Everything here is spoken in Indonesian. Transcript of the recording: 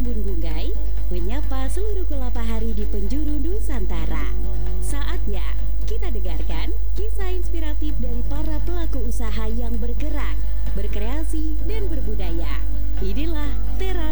Tribun Bunggai, menyapa seluruh kelapa hari di penjuru Nusantara. Saatnya kita dengarkan kisah inspiratif dari para pelaku usaha yang bergerak, berkreasi, dan berbudaya. Inilah Tera